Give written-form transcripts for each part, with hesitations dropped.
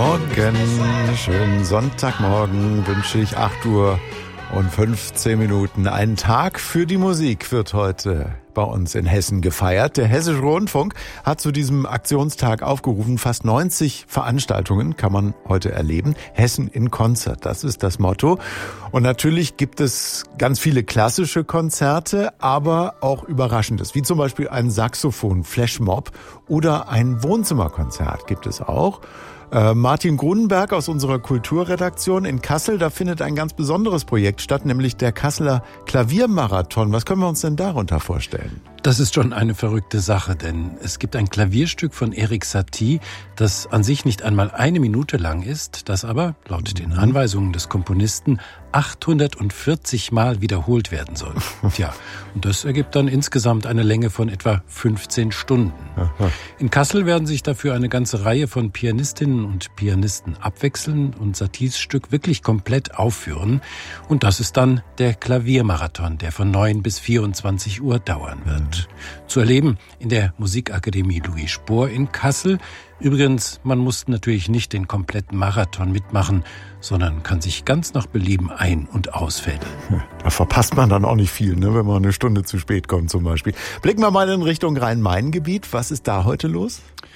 Morgen, schönen Sonntagmorgen wünsche ich 8:15 Uhr. Ein Tag für die Musik wird heute bei uns in Hessen gefeiert. Der Hessische Rundfunk hat zu diesem Aktionstag aufgerufen. Fast 90 Veranstaltungen kann man heute erleben. Hessen in Konzert, das ist das Motto. Und natürlich gibt es ganz viele klassische Konzerte, aber auch Überraschendes, wie zum Beispiel ein Saxophon-Flashmob oder ein Wohnzimmerkonzert gibt es auch. Martin Grunenberg aus unserer Kulturredaktion in Kassel, da findet ein ganz besonderes Projekt statt, nämlich der Kasseler Klaviermarathon. Was können wir uns denn darunter vorstellen? Das ist schon eine verrückte Sache, denn es gibt ein Klavierstück von Erik Satie, das an sich nicht einmal 1 Minute lang ist, das aber, laut den Anweisungen des Komponisten, 840 Mal wiederholt werden soll. Tja, und das ergibt dann insgesamt eine Länge von etwa 15 Stunden. In Kassel werden sich dafür eine ganze Reihe von Pianistinnen und Pianisten abwechseln und Saties Stück wirklich komplett aufführen. Und das ist dann der Klaviermarathon, der von 9 bis 24 Uhr dauern wird. Zu erleben in der Musikakademie Louis Spohr in Kassel. Übrigens, man muss natürlich nicht den kompletten Marathon mitmachen, sondern kann sich ganz nach Belieben ein- und ausfädeln. Da verpasst man dann auch nicht viel, ne, wenn man eine Stunde zu spät kommt zum Beispiel. Blicken wir mal in Richtung Rhein-Main-Gebiet. Was ist da heute los?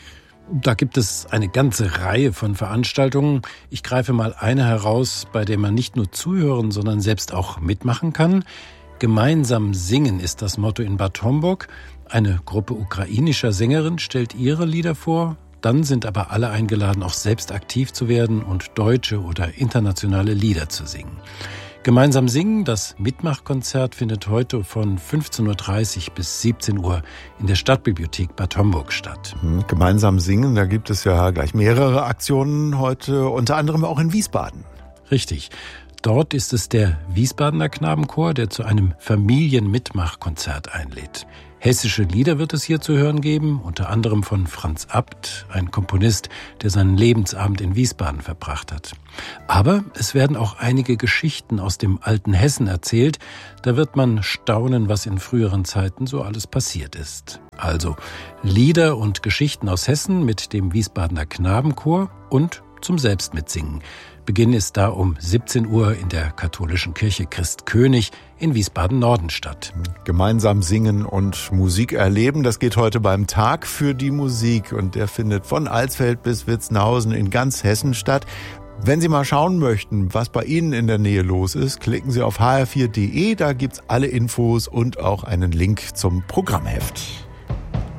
Da gibt es eine ganze Reihe von Veranstaltungen. Ich greife mal eine heraus, bei der man nicht nur zuhören, sondern selbst auch mitmachen kann. Gemeinsam singen ist das Motto in Bad Homburg. Eine Gruppe ukrainischer Sängerinnen stellt ihre Lieder vor. Dann sind aber alle eingeladen, auch selbst aktiv zu werden und deutsche oder internationale Lieder zu singen. Gemeinsam singen, das Mitmachkonzert findet heute von 15:30 Uhr bis 17 Uhr in der Stadtbibliothek Bad Homburg statt. Gemeinsam singen, da gibt es ja gleich mehrere Aktionen heute, unter anderem auch in Wiesbaden. Richtig. Dort ist es der Wiesbadener Knabenchor, der zu einem Familienmitmachkonzert einlädt. Hessische Lieder wird es hier zu hören geben, unter anderem von Franz Abt, ein Komponist, der seinen Lebensabend in Wiesbaden verbracht hat. Aber es werden auch einige Geschichten aus dem alten Hessen erzählt. Da wird man staunen, was in früheren Zeiten so alles passiert ist. Also Lieder und Geschichten aus Hessen mit dem Wiesbadener Knabenchor und zum Selbstmitsingen. Beginn ist da um 17 Uhr in der katholischen Kirche Christ König in Wiesbaden-Norden statt. Gemeinsam singen und Musik erleben, das geht heute beim Tag für die Musik und der findet von Alsfeld bis Witzenhausen in ganz Hessen statt. Wenn Sie mal schauen möchten, was bei Ihnen in der Nähe los ist, klicken Sie auf hr4.de, da gibt's alle Infos und auch einen Link zum Programmheft.